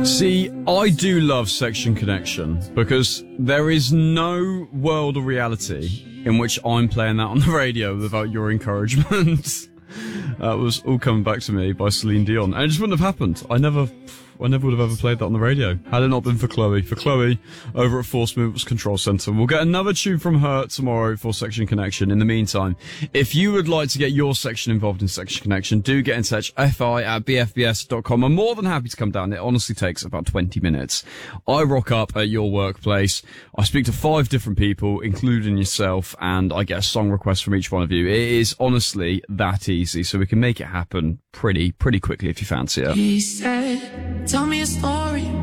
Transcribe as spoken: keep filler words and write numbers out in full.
See, I do love Section Connection because there is no world or reality in which I'm playing that on the radio without your encouragement. That was all coming back to me by Celine Dion. And it just wouldn't have happened. I never... I never would have ever played that on the radio, had it not been for Chloe. For Chloe, over at Force Movements Control Center. We'll get another tune from her tomorrow for Section Connection. In the meantime, if you would like to get your section involved in Section Connection, do get in touch, fi at b f b s dot com. I'm more than happy to come down. It honestly takes about twenty minutes. I rock up at your workplace. I speak to five different people, including yourself, and I get a song request from each one of you. It is honestly that easy, so we can make it happen pretty, pretty quickly if you fancy it. He said, tell me a story.